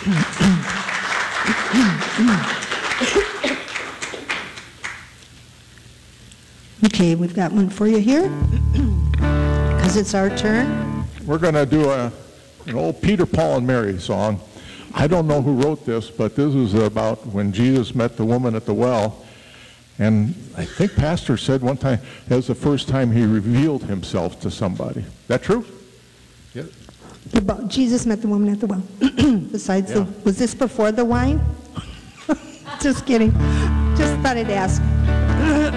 Okay, we've got one for you here, because it's our turn. We're going to do an old Peter, Paul, and Mary song. I don't know who wrote this, but this is about when Jesus met the woman at the well. And I think Pastor said one time that was the first time he revealed himself to somebody. That true? Yeah. Jesus met the woman at the well. Besides, Yeah. Was this before the wine? Just kidding. Just thought I'd ask.